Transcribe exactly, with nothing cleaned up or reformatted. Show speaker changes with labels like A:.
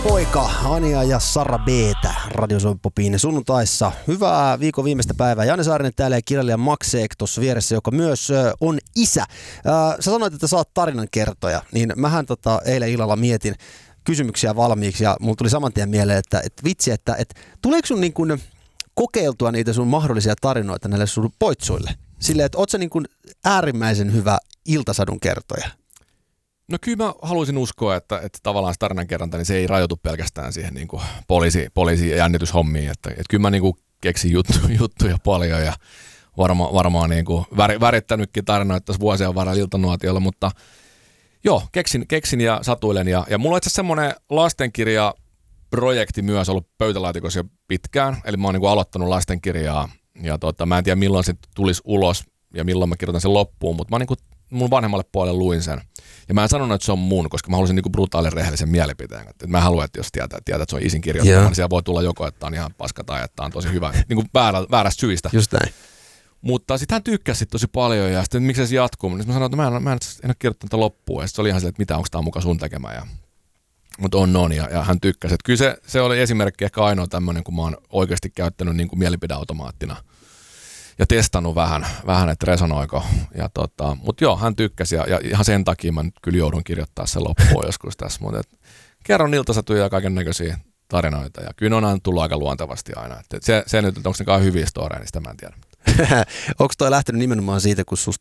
A: poika, Anja ja Sara B:tä Radio Suomi Popin sunnuntaissa. Hyvää viikon viimeistä päivää. Janne Saarinen täällä ja kirjailija Max Ek tuossa vieressä, joka myös on isä. Sä sanoit, että sä oot tarinankertoja, niin mähän tota, eilen illalla mietin kysymyksiä valmiiksi ja mulla tuli saman tien mieleen, että, että vitsi, että, että tuleeko sun niin kuin kokeiltua niitä sun mahdollisia tarinoita näille sun poitsuille? Silleen, että oot sä niin kuin äärimmäisen hyvä iltasadun kertoja?
B: No kyllä mä haluaisin uskoa, että, että tavallaan se tarinankerronta, niin se ei rajoitu pelkästään siihen niin kuin poliisi, poliisi- ja jännityshommiin. Että, että kyllä mä niin kuin keksin juttu, juttuja paljon ja varma, varmaan niin kuin vär, värittänytkin tarinoita tässä vuosien varrella iltanuotiolla, mutta joo, keksin, keksin ja satuilen. Ja, ja mulla on itse asiassa semmoinen lastenkirjaprojekti myös ollut pöytälaatikossa jo pitkään, eli mä oon niin kuin aloittanut lastenkirjaa ja tota, mä en tiedä milloin se tulisi ulos ja milloin mä kirjoitan sen loppuun, mutta mä niin kuin mun vanhemmalle puolelle luin sen. Ja mä en sanonut, että se on mun, koska mä haluaisin niinku brutaalin rehellisen mielipiteen. Et mä haluan, että jos tietää, tietää, että se on isin kirjoittama, yeah. niin siellä voi tulla joko, että on ihan paska tai että on tosi hyvä. Niin kuin väärä, väärästä syistä.
A: Just näin.
B: Mutta sitten hän tykkäsi tosi paljon ja sitten miksi se jatkuu. Niin mä sanoin, että mä en, mä en, en ole kirjoittanut tätä loppuun. Ja sitten se oli ihan silleen, että mitä, onko tämä mukaan sun tekemään. Ja, mutta on, on ja, ja hän tykkäsi. Et kyllä se, se oli esimerkki ehkä ainoa tämmöinen, kun mä oon oikeasti käyttänyt niin kuin mielipideautomaattina. Ja testannut vähän, vähän että resonoiko. Ja tota, mutta joo, hän tykkäsi ja, ja ihan sen takia mä nyt kyllä joudun kirjoittaa sen loppuun joskus tässä. Mutta et, kerron iltasatuja ja kaiken näköisiä tarinoita ja kyllä on aina tullut aika luontevasti aina. Et se, se nyt, onko ne hyviä storeja, niin sitä mä en tiedä.
A: Onko toi lähtenyt nimenomaan siitä, kun susta